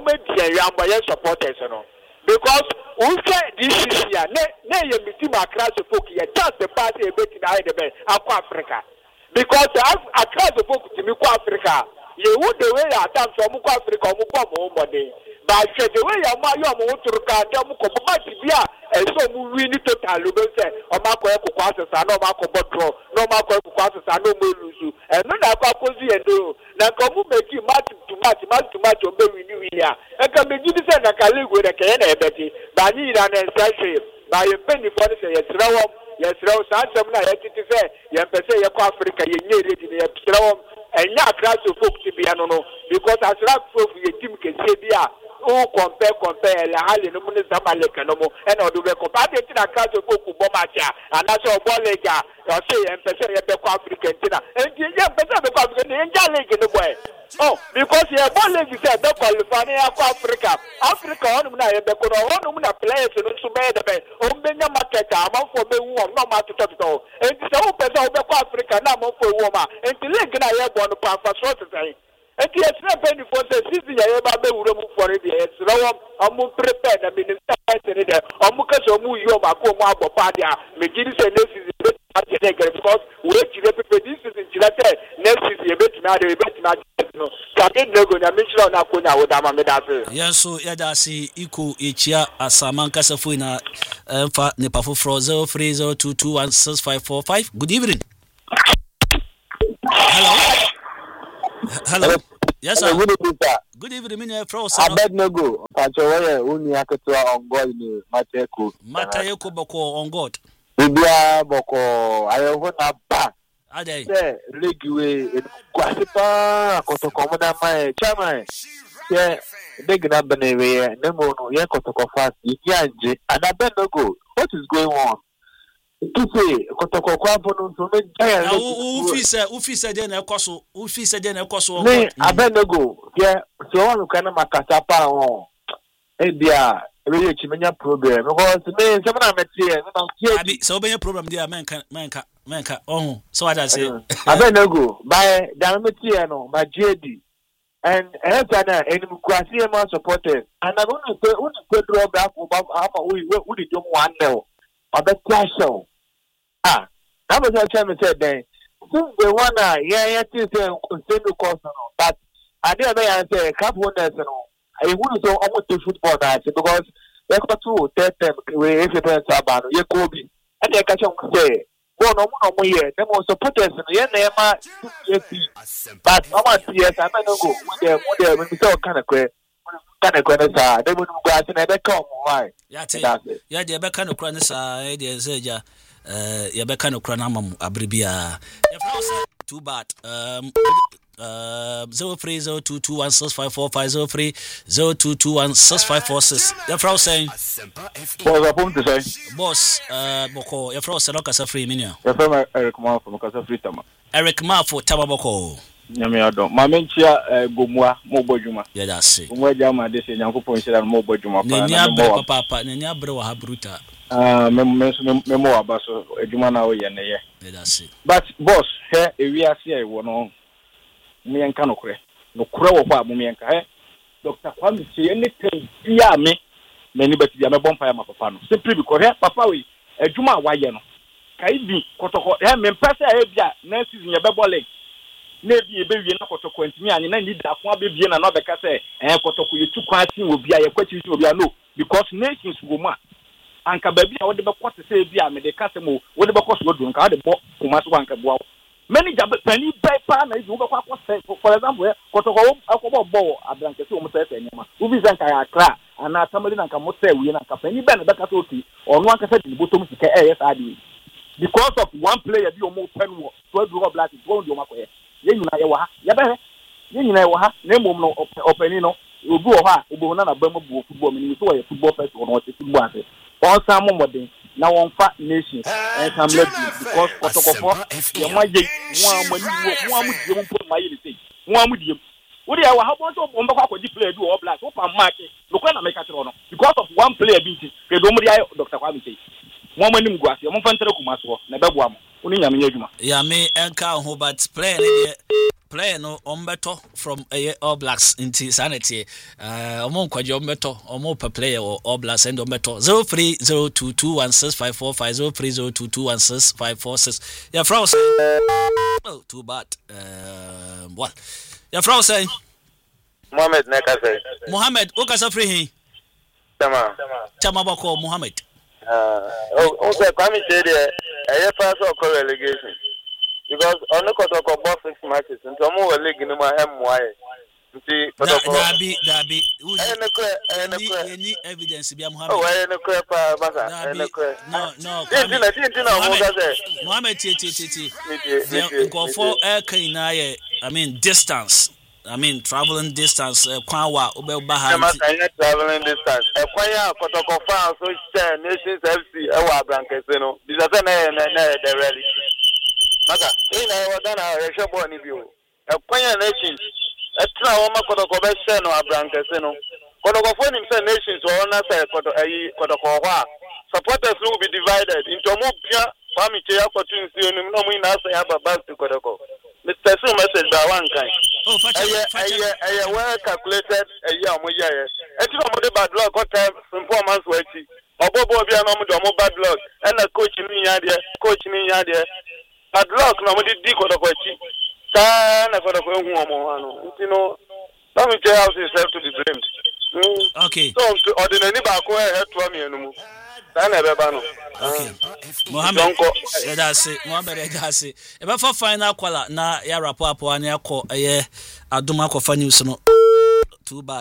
me supporters no. Because we say this is here. Ne you meet my class of folk here. Just the party a bit in the Africa. Because as class of folk to me Africa. You would the way I come from Africa or money. But the way you want to look and so we need to tell you say Omako Kwasa no Mako Botro, no Mako Kwasa no Mulusu, and none of Papozi and do. Now come make you match on baby new year. And come be given a colleague with a can Betty, by need an ancestry, by a penny for the yes, Row, some night to say, Yampese Africa, you need it in the and now class of folk to be no, because as rap folk your team can say there. Oh, compare, la hali no mune zamaleka no mo, and or do we compare it in a class of folk bomacha, and that's all Bolega, or say, and Pesa Yabeko African dinner, and Yabeka African in Jalik in the way. Oh, because you have Bolega said, don't qualify Africa. Africa on Yabeko, on players and so bad, Benya Maketa, among for me, no matter to all. And it's all Pesa Africa, now for woman, and the link I have one of our first say. And yes, not penny for the season. I ever be for it. Yes, I'm prepared. I mean, I'm Mukas or Mu Yoma, Padia, Megidis and this is because we chile people this is in chile next season you bet me no campaign no go na make sure na ko na wo da ma me da se
yes so ya da si iko echia asaman kasafo na fa ne pa foforo 0302216545 good evening. Hello. Yes sir.
Good evening, sir.
Good evening, Mr. Frost.
Abednego. Pachowe uni aketwa on God ni
Matayeko boko on God.
Bibia boko ayo na ba.
Ade.
Se legiwe kwasipa kotoko na mai chama. Ye degna benewe nemo no ye kotoko fast yanje. And Abednego, what is going on? Kise kotoko kwa bono so me jaya.
Ufisa de na ekoso. Ufisa de na ekoso.
Me Abednego, ye so onu kana makasa pa ho. Ebia really chimenya problem because me some na metie no
abi so be problem there menka oh so what I say
Abednego by dan metie no by JD and na enim kwasi ma supporters and I want to draw back apa we the jom one now obetia show that was what I said then since the one yeah say send course no but I didn't say cup winners no I want to almost to football that because they got to tell them we if you play Sabano you go be and they catch on say go no here them supporters no yeah na but I'm yes I don't go when we say kind of say they will go at na come why
yeah they be kind of kra sa they say ja you be kind of kra na mam abribia if I say too bad 0302216545 0302216546 your frau saying boss boko your frau say no kasa free minua
your frau Eric Ma from kasa free tama
Eric Ma for tama boko
nyame adon ma menchia gomua mo bodwuma
yeah that's it
gomua jama de se nyankopon shira mo bodwuma pa
na nya bre papa na nya bre wa habruta
memo abaso adwuma na wo ye ne ye
yeah that's it
but boss he ewiase e wo no mienka nokure wo kwa mienka Dr. Kwame say anything bia me mani bati dia me bompa ya papa no simply because papa we adwuma wa ye no kai bi kotoko me mpese e bia na season ye bebo leg na bi e be wie na kotoko antimi anye na leader ko abebie na no be ka say kotoko ye tu kwati obi a ye kwachi obi a no because nations go ma anka ba bia wo de be kwate say bia me de ka say mo wo de be koso do nka wo de bo kuma so anka boa many job penny buy pan is over for example kotoko akobo abranke so mo say nyama ubi zanka ya kra ana tamali na nka mo say we na nka penny ben be ka so ti onu anka say di bottom sika yes adi because of one player bi o mo pen wo so do go black go do makoye ye nyina ye wa ha ye be ye nyina ye wa ha na mom no openi no obi wo ha obo na ba mo bu football mi so ye football person no te football ase on sam modern na won fa nation and some let because kotokofo ye maje mo amudi mo po maye ni sei mo amudi wo dey wa ha bon so bo mbakwa akodi player do all black wo pa mark no kwa na make atro no because of one player bi ti ke do mo dey Dr. Kwame sei mo manim guase mo fa ntere kuma so na beboa mo oni nyame adwuma
ya me enka ho but player no ombeto from All Blacks into sanity omon kwaje ombeto omo per player or All Blacks and ombeto 0302216545 0302216546 your frau say oh too bad what your frau say
Mohammed Neka say
Mohammed o kasa free hin tama bako Mohammed
say Kwame say there pass or relegation because on the kotoko box 6 matches into mo league ni ma moaye nti kotoko
dabi any evidence bi Mohammed
oh any kre pa basa any kre
no Mohammed ti go for kind na I mean distance traveling distance kwawa obeba ha
traveling distance kwanya kotoko fan so share Nations FC e wa Abrankese no bisa na the rally maka ina wadana reshobo ni bio kwanya Nations etra wo makotoko be share no Abrankese no kotoko for him say Nations wo na say kotoko ho a supporters will be divided into mo bia Kwame che opportunity no mo ina say aba back to kotoko Mr. Su message by one kind.
Oh,
well calculated a year mo year. Enti mo de bad luck what time some 4 months wait. Obobo bia no mo do mo bad luck. And the coach ni ya there.
padlock na mo di kodokwachi saa na kodokwa ehu omo ano ntino Samite House is left to be blamed.
Okay.
So, ordinary baako to me no mu. Saa na beba no.
Okay. Mohammed. That's it. Mohammed that's it. E be for final caller na ya rapport an yakọ Adom akọfa news no. Too bad.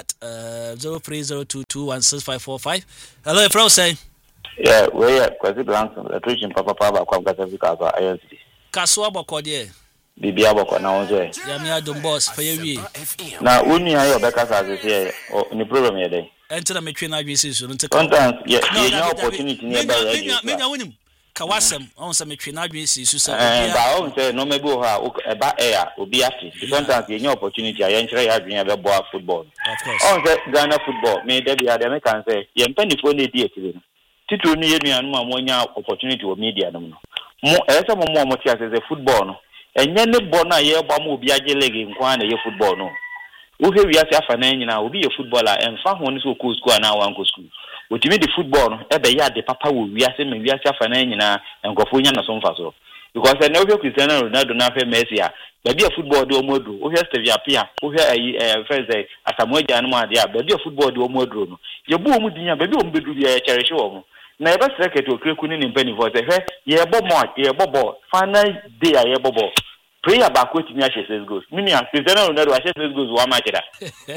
0302216545. Hello, if I say.
Yeah, we are quasi blank. The preaching papa kwa gasa because ISD.
Kaso aboko de.
Bibi aboko na onzo.
Ya me Adom boss for you.
Na uni ayo beka sa se ni problem ye dey.
Enter na metwe na adwese so nte.
Sometimes yeah, opportunity near by you.
Me wunim. Kawasem on se metwe na adwese so sa.
Ba o say no me bi ha eba air obi afi. Sometimes you opportunity ayo nchire ya adwene be boa football.
Of course.
On say Ghana football me dey be ade me kan say ye mpanifo na di etire no. Titulu ni ye nuanu amonya opportunity o media no. Mo ese mo ti ase football no. Enye ne bo na ye gba mo obi age league nkwa na ye football no. Wo he wi ase afa na nyina obi ye footballer emfa ho ni so ko school na wan ko school. Otimi di football no e be ya de papa wo wi ase me wi ase afa na nyina enkofo nya na so mfa so. Because na wo Cristiano Ronaldo na fa Messi a ba bi football de o modu wo he Stevie Apia wo he Feze Asamoah no ma de a ba bi football de o modu no. Ye bu o mu dinya ba bi o mbedu bi ya cherish wo mo. Na ebe strike to kreku ni mpani vo se he ye bo mo ye bo ball final day ye bo ball prayer back with me ashes goals mini and Cristiano Ronaldo ashes goals one match da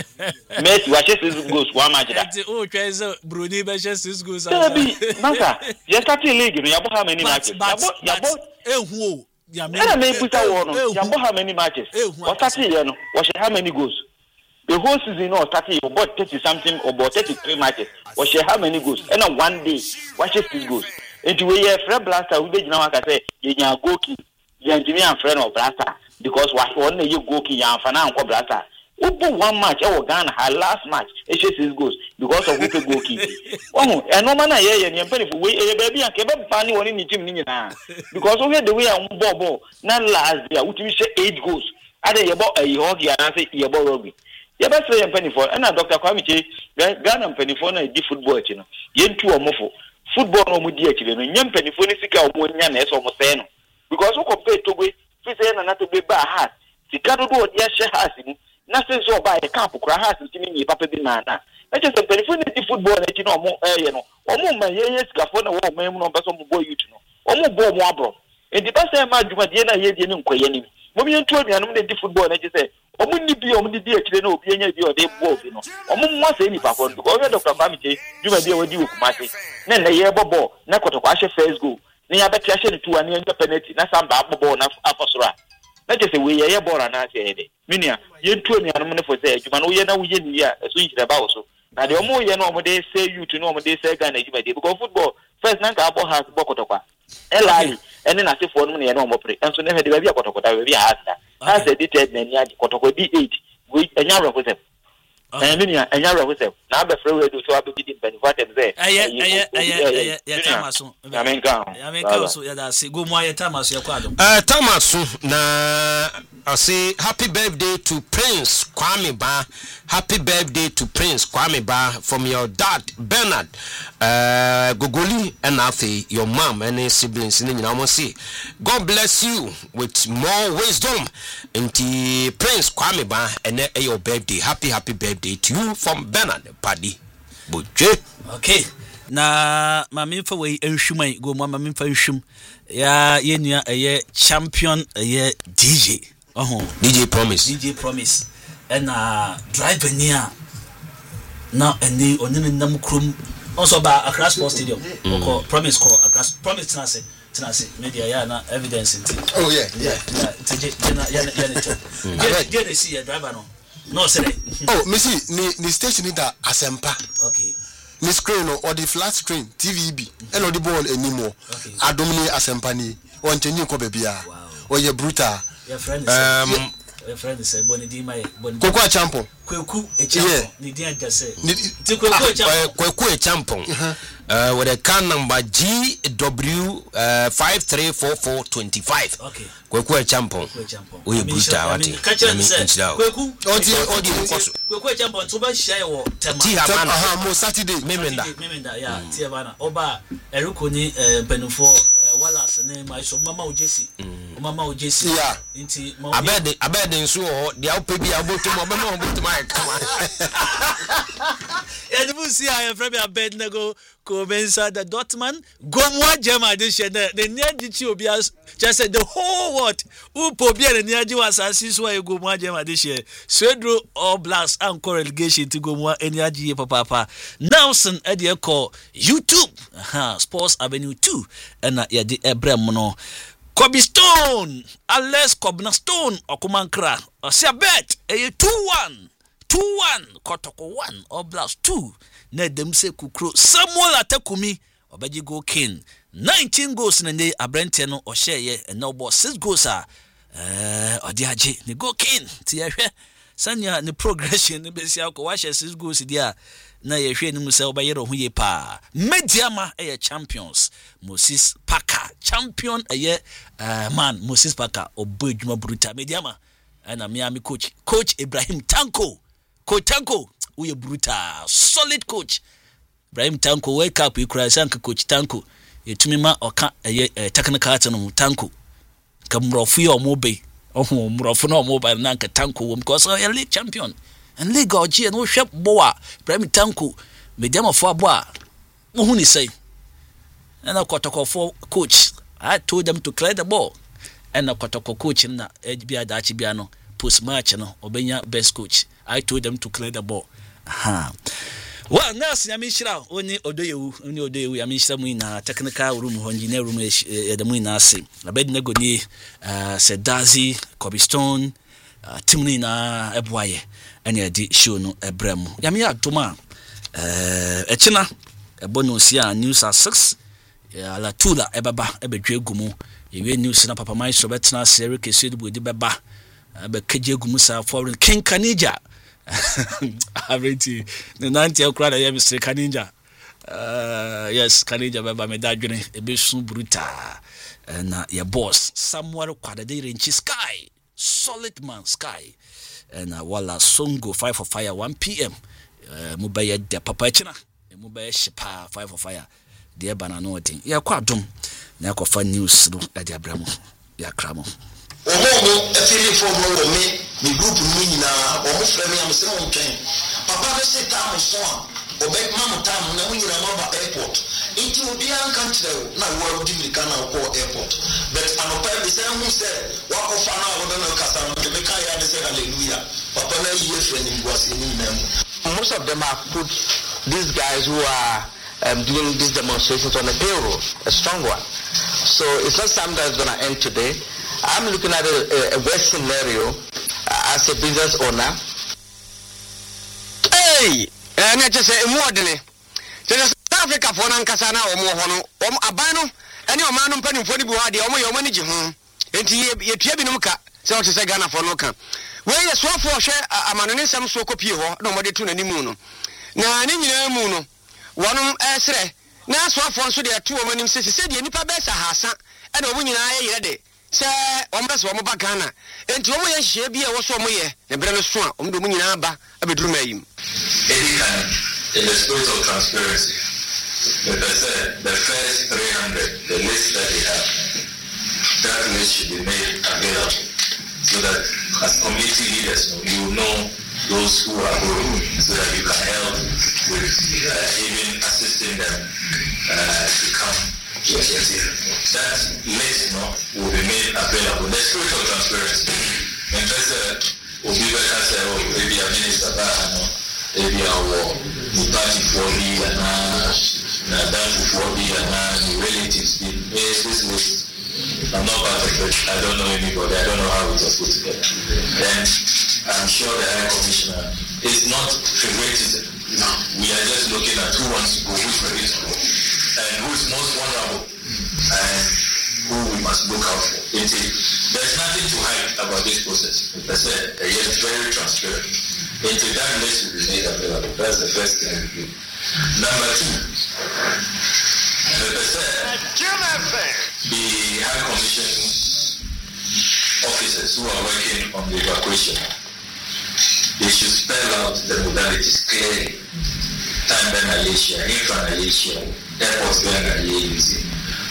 Messi ashes goals one match da
oh twenzo Bruni be ashes goals
abi nasa ye start league no ya bo how many matches ya bo
ehu ya me
na me buta wo no ya bo how many matches what start ye no what how many goals the whole season no started about 30 something or about 33 matches. Was how many goals? And one day, watch it goals. And we have Fred Blaster, we did now say, you are goalkeeper, you are Jimmy and friend of Blaster, because what only you goalkeeper and Fernando Blaster. Who put one match, our Ghana, her last match, it's just goals because of who the goalkeeper. Oh, and no man, and penny for we a baby and kept funny one in the gym because we had the way on Bobo, not last year, which we say 8 goals. I did about a hockey and I say, you're about rugby. Ya ba say penny for and Dr. Kwame Ghana penny for na di football no yen tu omofo football no mu di akire no nyem penny for ni sika omo nya na eso mo say no because we compare Togo fi say na to be ba hat sika do do dia she hat ni na say so ba e camp kura hat ti ni papa bi na na e just penny for ni di football na ti no omo ye no omo ma ye sika for na wo ma mu no ba so mo boy youth no omo bo mo abro e di ba say ma djuma die na ye die ni nkoye ni mo mi ntu anuanum na di football na ti say omuni bi omuni di ekire na obi enya bi o de bo bi no omumwa se ni papa because we Dr. Kwame Juma bi wadi okumase na na ye bobo na kotokwa hye first goal na ya beti hye ni tuwa na enya penalty na samba bobo na afosora na je se we ye bora na se ede minia ye ntu anuanum ne fo se Juma no ye na wo ye ni ya so yire ba wo so na de omo ye na omo de say youth no omo de say Ghana Juma de because football first na ka abo has bo kotokwa elali ene na se fo no ne na omo pre enso ne he de ba bi akotokota ba bi ha as a detailed na nya kotoko D8 we enya ro kwese na minia enya ro kwese na be free we do so abegi di benefit them say
ya tamaso
ya menka
so ya da se go mo ya tamaso ya kwado
tamaso na I say happy birthday to Prince Kwame Ba. Happy birthday to Prince Kwame Ba from your dad Bernard Gogoli and Afi, your mom and his siblings in the say God bless you with more wisdom into Prince Kwame Ba and your birthday. Happy birthday to you from Bernard Paddy Butche.
Okay. Na mami fa we enhwumai go mami fa enhwum ya yenua champion DJ
DJ Promise
and driver near now and they on nam krum also ba Accra Sports Stadium call Promise tenase media ya na evidence
oh yeah
yeah see a driver no say
oh missy ni station in that Asempa
okay
ni screen or the flat screen TVB and or the ball anymore adomni Asempa ni on change ko bebia or you brutal
your friend is Bonidi my
Koko Champon.
Kweku a champion. Nidia just say.
Kweku a champion. With a car number GW534425.
Okay.
Kweku a champion. We brutal.
Kweku. Kweku a champion. Toba share or
Tihamana.
Mo Saturday.
Memenda. Yeah. Tihamana. Oba Erukoni Benufo Wallace ne my so mama ojesi mama ojesi
yeah
nti
abed nso ho dia opebi abotum obema obotum ay kama
and we see I from abed nego ko bensa the Dortmund gomwa German this year the near dichi obi just said the whole world upo bia the near jiwa asasi so ay gomwa German this year Swedro All Blacks and relegation to gomwa energy papa Nelson e de call YouTube Sports Avenue 2 and ya de ebrem no Kobe Stone Alex Kobna Stone okumankra osia bet 2-1 Kotoko 1 All Blacks 2 na dem se kukro Samuel Atakumi obaji go king 19 goals na ne abrante no ohye na obo 6 goals odi age ne go king ti yehwe sanya ne progression ne besi akọ wa 6 goals dia na yehwe ne musa obayere ho ye pa Mediama champions Moses Parker champion man Moses Parker obodwuma bruta Mediama na Miami coach Ibrahim Tanko we brutal solid coach Ibrahim Tanko wake up ikura sanka coach Tanko yetumi ma oka technical art no Tanko kamrofu yo mobe mrofu no mobile nanka Tanko wo because league champion and league oji and wo hwep boa Ibrahim Tanko Mediama fo aboa wo hu ni say and Kotoko for coach I told them to clear the ball and Kotoko coach na bia da chi bia no post match no obenya best coach I told them to clear the ball well nurse yamishira oni odoyewu yamishira mu na technical room ho engineer room the mu na ase abed nego ni Sedazi Kobe Stone timni na eboaye ene di show no ebrem yami adoma echina bonus ya news at 6 ala tula ebaba ebedwe gumu yewe news na papa mai so betna sere kesi du di beba be keje gumu sa foreign King Kanija Averity the 90 crowd I am Mr. Kanija yes Kanija baba me dadwene ebesu bruta na your boss somewhere kwadade renchi Sky solid man Sky and wala songo 5 for fire 1 p.m. Mubaye de papa china mubaye shipa 5 for fire de bana no odin ya kwadom na kofa news no ade abramo ya kramo
omo efiri for no me group ni na omo frame am se mo twen papa be se ta mo so obey mam tam na munyi na maba airport inti obi an kan tire na wo di mirika na ko airport but anopa be se mu se wa ko fa na wo na kasa no be kan ya be se hallelujah papa na yi friend ni gwase ni na
most of them have put these guys who are doing these demonstrations on a payroll, a strong one. So it's not something that's going to end today. I'm looking at a worst scenario as a business owner.
Hey, I just say more than it. South Africa for Nankasana or more Abano, and your man penny for the Buhadi, or your money home. And you Trebinuka, so to say Ghana for Loka. Where you swap for share a man in some Sokopio, nobody to any moon. Now, any moon. One esre na swap for so there two women said you nipa besa hasa and a winning I ready. Say, almost one back Ghana. And to me, she be a was one way, the brother strong, the winning Abba, a bedroom. In
the spirit of transparency, the first 300, the list that they have, that list should be made available so that as community leaders, you know those who are going so that you can help with even assisting them to come to a city. That list will be made available. The spirit of transparency. And that's will be better say, oh, maybe a minister, maybe our party for me and that for me and relatives. This list. I'm not part of it. I don't know anybody. I don't know how it was put together. Then I'm sure the High Commissioner is not favoritism. No. We are just looking at who wants to go, who's ready to go, and who's most vulnerable, and who we must look out for. There's nothing to hide about this process. Like I said, it's very transparent. That list will be made available. That's the first thing we do. Number two, like I said, the High Commission officers who are working on the evacuation, they should spell out the modalities clearly. Time ben Malaysia, infra Malaysia, airports ben Malaysia,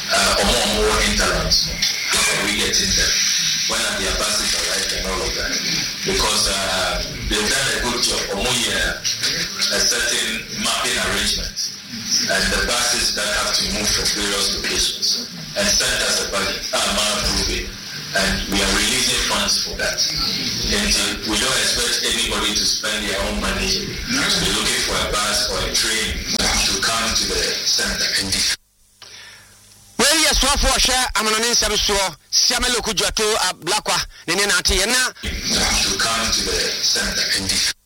or more interlands. We get in them. When are the buses arrived and all of that? Because they've done a good job. A certain mapping arrangement. And the buses that have to move from various locations and send us a budget, and we are releasing funds for that. And we don't expect anybody to spend their own money to be looking for a bus or a train to come to the center.
Well, yes, for share, I'm an inside Samelo Kujato, a black one, and then to come
to the center.